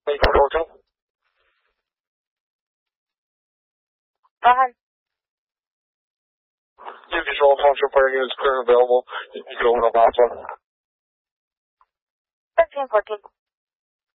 Make a photo. Go ahead. New Control Township Fire units clear and available. You can open up Alpha. 1314.